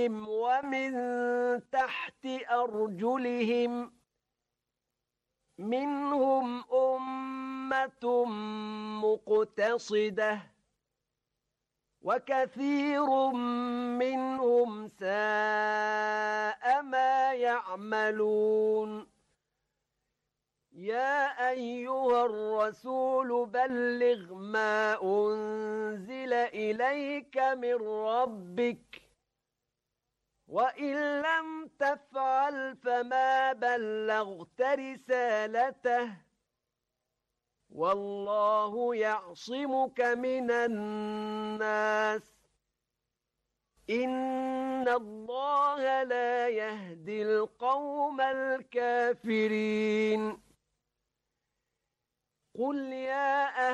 ومن تحت أرجلهم منهم أمة مقتصدة وكثير منهم ساء ما يعملون يا أيها الرسول بلغ ما أنزل إليك من ربك وإن لم تفعل فما بلغت رسالته والله يعصمك من الناس إن الله لا يهدي القوم الكافرين قل يا